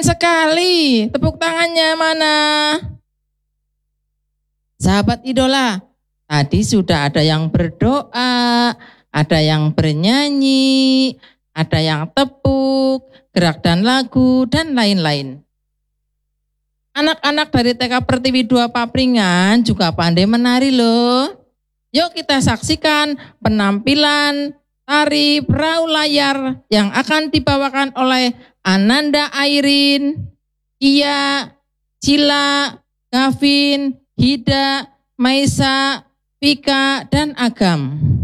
sekali. Tepuk tangannya mana? Sahabat idola, tadi sudah ada yang berdoa, ada yang bernyanyi, ada yang tepuk, gerak dan lagu, dan lain-lain. Anak-anak dari TK Pertiwi 2 Papringan juga pandai menari loh. Yuk kita saksikan penampilan tari perahu layar yang akan dibawakan oleh Ananda Airin, Kia, Cila, Gavin, Hida, Maisa, Vika, dan Agam.